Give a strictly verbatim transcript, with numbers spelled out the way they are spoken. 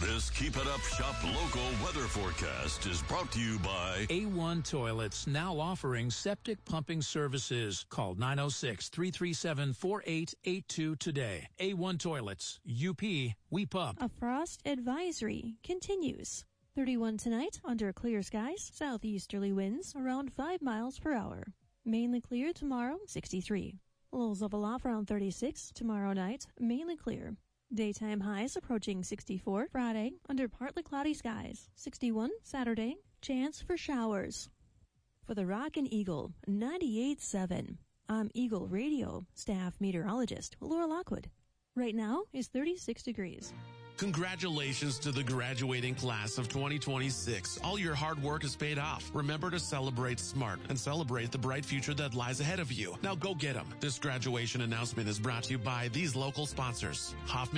This Keep It Up Shop local weather forecast is brought to you by A one Toilets, now offering septic pumping services. Call nine oh six, three three seven, four eight eight two today. A one Toilets, U P, we pump. A frost advisory continues. thirty-one tonight under clear skies, southeasterly winds around five miles per hour. Mainly clear tomorrow, sixty-three. Lows level off around thirty-six tomorrow night, mainly clear. Daytime highs approaching sixty-four Friday under partly cloudy skies. sixty-one Saturday, chance for showers. For the Rockin' Eagle, ninety-eight point seven. I'm Eagle Radio staff meteorologist Laura Lockwood. Right now is thirty-six degrees. Congratulations to the graduating class of twenty twenty-six. All your hard work is paid off. Remember to celebrate smart and celebrate the bright future that lies ahead of you. Now go get them. This graduation announcement is brought to you by these local sponsors. Hoffman